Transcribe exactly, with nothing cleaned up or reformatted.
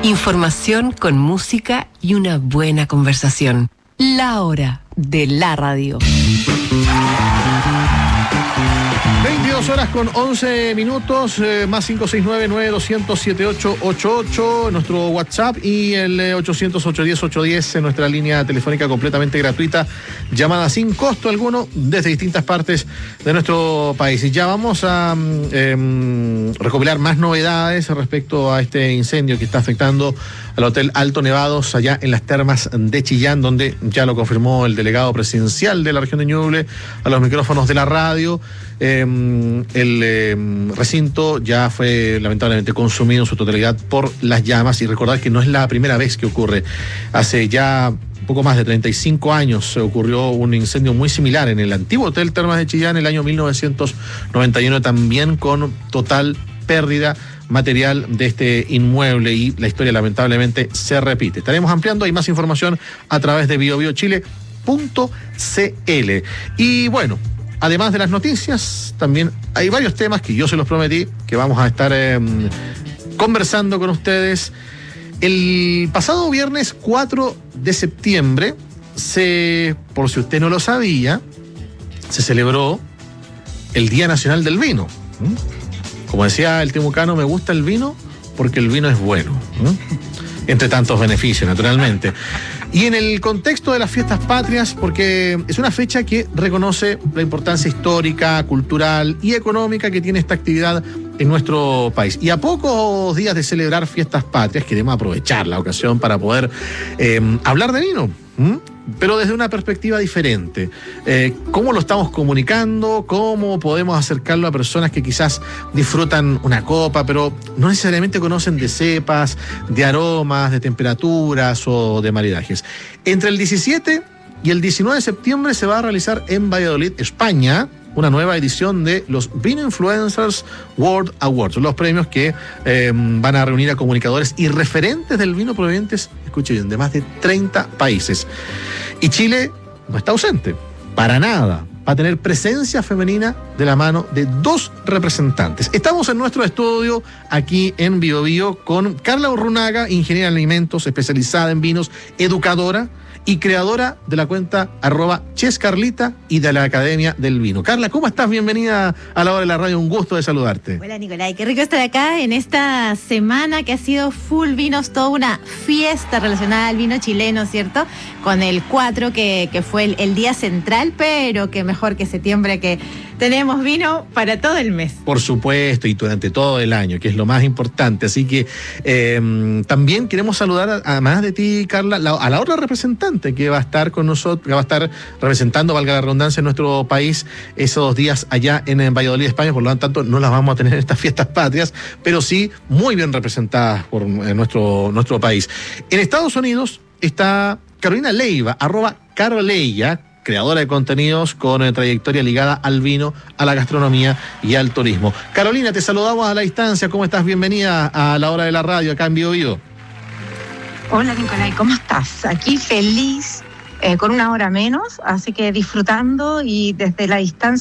Información con música y una buena conversación. La hora de la radio. veintidós horas con once minutos, eh, más cinco seis nueve, nueve dos cero cero, siete ocho ocho ocho, nuestro WhatsApp, y el eh, ochocientos, ochocientos diez, ochocientos diez, en nuestra línea telefónica completamente gratuita, llamada sin costo alguno desde distintas partes de nuestro país. Y ya vamos a eh, recopilar más novedades respecto a este incendio que está afectando al Hotel Alto Nevados allá en las termas de Chillán, donde ya lo confirmó el delegado presidencial de la región de Ñuble a los micrófonos de la radio. Eh, el eh, recinto ya fue lamentablemente consumido en su totalidad por las llamas, y recordar que no es la primera vez que ocurre. Hace ya poco más de treinta y cinco años se ocurrió un incendio muy similar en el antiguo Hotel Termas de Chillán en el año mil novecientos noventa y uno, también con total pérdida material de este inmueble, y la historia lamentablemente se repite. Estaremos ampliando, hay más información a través de bio bio chile punto c l. Y bueno, además de las noticias, también hay varios temas que yo se los prometí que vamos a estar eh, conversando con ustedes. El pasado viernes cuatro de septiembre, se, por si usted no lo sabía, se celebró el Día Nacional del Vino. ¿Mm? Como decía el temucano, me gusta el vino porque el vino es bueno, ¿no? Entre tantos beneficios, naturalmente. Y en el contexto de las fiestas patrias, porque es una fecha que reconoce la importancia histórica, cultural y económica que tiene esta actividad en nuestro país. Y a pocos días de celebrar fiestas patrias, queremos aprovechar la ocasión para poder eh, hablar de vino, ¿m? pero desde una perspectiva diferente. Eh, ¿Cómo lo estamos comunicando? ¿Cómo podemos acercarlo a personas que quizás disfrutan una copa, pero no necesariamente conocen de cepas, de aromas, de temperaturas o de maridajes? Entre el diecisiete y el diecinueve de septiembre se va a realizar en Valladolid, España, una nueva edición de los Vino Influencers World Awards, los premios que eh, van a reunir a comunicadores y referentes del vino provenientes, escuchen bien, de más de treinta países. Y Chile no está ausente, para nada. Va a tener presencia femenina de la mano de dos representantes. Estamos en nuestro estudio aquí en Bio Bio con Carla Urrunaga, ingeniera en alimentos, especializada en vinos, educadora y creadora de la cuenta arroba chescarlita y de la Academia del Vino. Carla, ¿cómo estás? Bienvenida a la hora de la radio, un gusto de saludarte. Hola Nicolai, qué rico estar acá en esta semana que ha sido full vinos, toda una fiesta relacionada al vino chileno, ¿cierto? Con el cuatro que, que fue el, el día central, pero que mejor que septiembre, que tenemos vino para todo el mes. Por supuesto, y durante todo el año, que es lo más importante. Así que eh, también queremos saludar, además de ti, Carla, la, a la otra representante que va a estar con nosotros, que va a estar representando, valga la redundancia, en nuestro país esos días allá en, en Valladolid, España. Por lo tanto, no las vamos a tener en estas fiestas patrias, pero sí muy bien representadas por eh, nuestro, nuestro país. En Estados Unidos está Carolina Leiva, arroba Caroleya, creadora de contenidos con eh, trayectoria ligada al vino, a la gastronomía y al turismo. Carolina, te saludamos a la distancia. ¿Cómo estás? Bienvenida a la hora de la radio acá en Bio Bio. Hola Nicolai, ¿cómo estás? Aquí feliz, eh, con una hora menos, así que disfrutando y desde la distancia